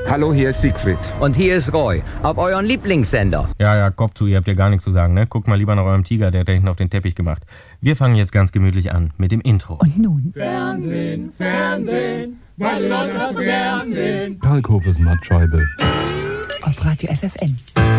Hallo, hier ist Siegfried. Und hier ist Roy, auf euren Lieblingssender. Ja, Kopf zu, ihr habt ja gar nichts zu sagen, ne? Guckt mal lieber nach eurem Tiger, der hat da hinten auf den Teppich gemacht. Wir fangen jetzt ganz gemütlich an mit dem Intro. Und nun? Fernsehen, weil die Leute das so gern sehen. Kalkhofes Mattscheibe. Auf Radio FFN.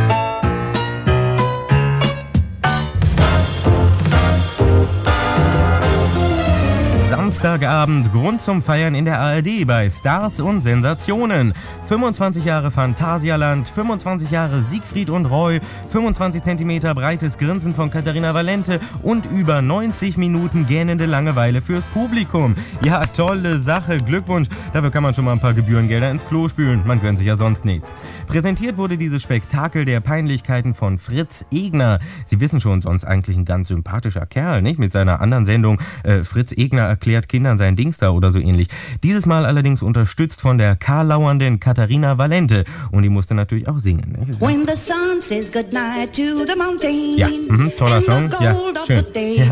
Samstagabend, Grund zum Feiern in der ARD bei Stars und Sensationen. 25 Jahre Phantasialand, 25 Jahre Siegfried und Roy, 25 Zentimeter breites Grinsen von Katharina Valente und über 90 Minuten gähnende Langeweile fürs Publikum. Ja, tolle Sache, Glückwunsch. Dafür kann man schon mal ein paar Gebührengelder ins Klo spülen. Man gönnt sich ja sonst nichts. Präsentiert wurde dieses Spektakel der Peinlichkeiten von Fritz Egner. Sie wissen schon, sonst eigentlich ein ganz sympathischer Kerl, nicht? Mit seiner anderen Sendung Fritz Egner erklärt Kindern sein Dings da oder so ähnlich. Dieses Mal allerdings unterstützt von der karlauernden Katharina Valente. Und die musste natürlich auch singen. Nicht? When the sun says goodnight to the mountain. Ja, toller Song. Ja, schön.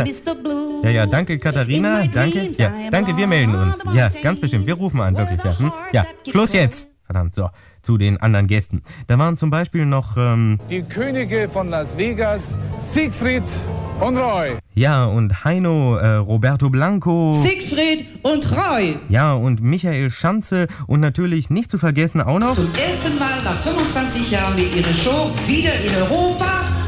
Ja, danke Katharina. Danke. Ja, danke, wir melden uns. Ja, ganz bestimmt. Wir rufen an, wirklich. Ja, ja. Schluss jetzt. Verdammt, so, zu den anderen Gästen. Da waren zum Beispiel noch, Die Könige von Las Vegas, Siegfried und Roy. Ja, und Heino, Roberto Blanco. Siegfried und Roy. Ja, und Michael Schanze und natürlich nicht zu vergessen auch noch... Zum ersten Mal nach 25 Jahren mit ihrer Show wieder in Europa.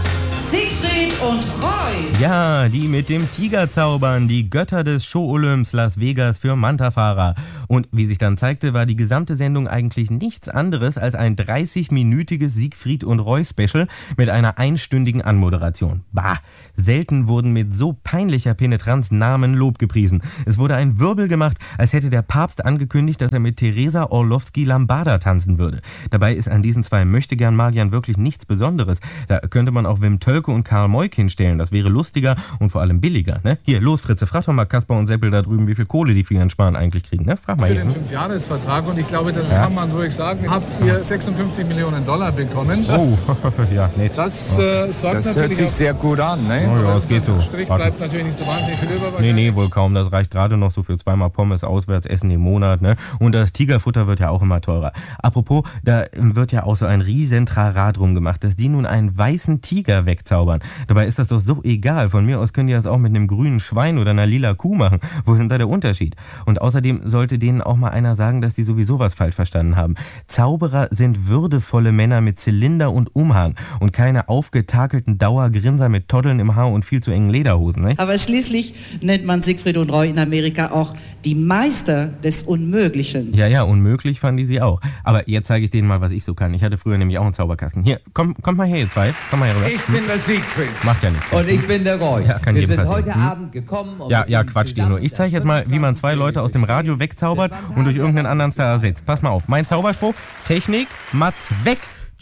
Siegfried und Roy. Ja, die mit dem Tiger zaubern, die Götter des Show-Olymps Las Vegas für Mantafahrer. Und wie sich dann zeigte, war die gesamte Sendung eigentlich nichts anderes als ein 30-minütiges Siegfried und Roy-Special mit einer einstündigen Anmoderation. Bah, selten wurden mit so peinlicher Penetranz Namen Lob gepriesen. Es wurde ein Wirbel gemacht, als hätte der Papst angekündigt, dass er mit Teresa Orlowski Lambada tanzen würde. Dabei ist an diesen zwei Möchtegern-Magiern wirklich nichts Besonderes. Da könnte man auch Wim Tölke und Karl Moik hinstellen. Das wäre lustiger und vor allem billiger. Ne? Hier, los Fritze, frag doch mal Kaspar und Seppel da drüben, wie viel Kohle die für ihren Sparen eigentlich kriegen. Ne? Frag mal Für hier. den 5-Jahres-Vertrag, und ich glaube, das kann man ruhig sagen, habt ihr 56 Millionen Dollar bekommen. Oh, ja, nett. Das sorgt Das natürlich hört sich auf, sehr gut an, ne? Oh ja, es geht so. Strich bleibt natürlich nicht so wahnsinnig viel über. Nee, wohl kaum. Das reicht gerade noch so für 2-mal Pommes Auswärtsessen im Monat. Ne? Und das Tigerfutter wird ja auch immer teurer. Apropos, da wird ja auch so ein riesen Trara drum gemacht, dass die nun einen weißen Tiger wegzaubern. Dabei ist das doch so egal. Von mir aus können die das auch mit einem grünen Schwein oder einer lila Kuh machen. Wo ist denn da der Unterschied? Und außerdem sollte denen auch mal einer sagen, dass die sowieso was falsch verstanden haben. Zauberer sind würdevolle Männer mit Zylinder und Umhang und keine aufgetakelten Dauergrinser mit Toddeln im Haar und viel zu engen Lederhosen. Ne? Aber schließlich nennt man Siegfried und Roy in Amerika auch die Meister des Unmöglichen. Ja, unmöglich fanden die sie auch. Aber jetzt zeige ich denen mal, was ich so kann. Ich hatte früher nämlich auch einen Zauberkasten. Hier, kommt mal her, ihr zwei. Komm mal her rüber. Ich bin der Siegfried. Macht ja nichts. Und ich bin der Roy. Ja, kann Wir jedem sind passieren. heute Abend gekommen. Um Ja, Quatsch, Dino. Ich zeige jetzt mal, wie man zwei Leute aus dem Radio wegzaubert und durch irgendeinen anderen Star ersetzt. Pass mal auf. Mein Zauberspruch. Technik, Matz, weg.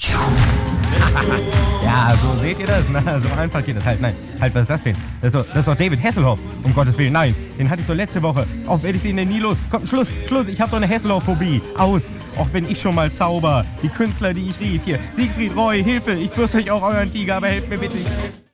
Ja, so seht ihr das? Na, so einfach geht das halt. Nein, halt, was ist das denn? Das ist doch David Hasselhoff. Um Gottes Willen, nein. Den hatte ich doch letzte Woche. Auch werde ich den denn nie los. Komm, Schluss. Ich habe doch eine Hasselhoff-Phobie. Aus. Auch wenn ich schon mal zauber. Die Künstler, die ich rief. Hier, Siegfried, Roy, Hilfe. Ich bürste euch auch euren Tiger, aber helft mir bitte.